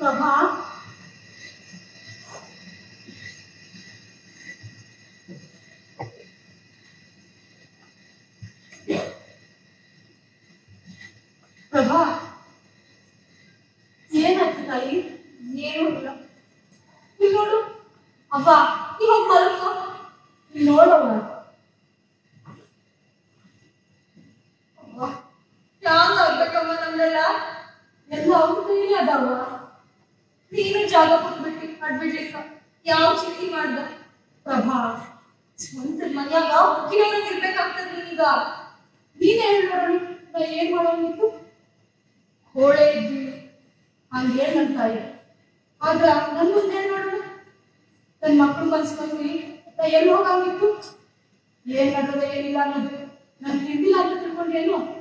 ಪ್ರಭಾ ಪ್ರಭಾ ಏನಾಯ್ತು ತಾಯಿ? ಏನು ಇಲ್ಲ. ಇಲ್ಲಿ ನೋಡು ಅವ್ವ, ಇವಾಗ ಮಲ್ಕೋ. ಇಲ್ಲಿ ನೋಡವ್ವ, ಹ್ಯಾಂಗ ಆಗ್ಬೇಕವ್ವ ನಮ್ದೆಲ್ಲ? ಎಲ್ಲ ಅವ್ರ ಕೈಲಿ ಅದಾವ. ನೀನು ಜಾಗ ಕೊಟ್ಬಿಟ್ಟು ಅಡ್ಬಿಡ್ಲಿಕ್ಕ ಯಾವ ಚಿಂತೆ ಮಾಡ್ದ? ಪ್ರಭಾ, ಸ್ವಂತ ಮನ್ಯಾಗ ಹುಟ್ಟಿನವ್ರಂಗ ಇರ್ಬೇಕಾಗ್ತದ ನೀನೀಗ. ನೀನೇ ಹೇಳಿ ನೋಡೋಣ, ನಾ ಏನ್ ಮಾಡೋನಿತ್ತು? ಹೋಳೆ ಇದ್ವಿ ಹಂಗೆ ನನ್ನ ತಾಯಿ. ಆದ್ರ ನನ್ ಮುಂದೆ ಹೇಳಿ ನೋಡೋಣ, ನನ್ನ ಮಕ್ಕಳು ಕಲ್ಸ್ಕೊಂಡ್ವಿ, ನಾ ಎಲ್ಲಿ ಹೋಗಂಗಿತ್ತು? ಏನ್ ನಡೆದ ಏನಿಲ್ಲ ಅನ್ನೋದು ನನ್ ತಿಂದಿಲ್ಲ ಅಂತ ತಿಳ್ಕೊಂಡೇನು?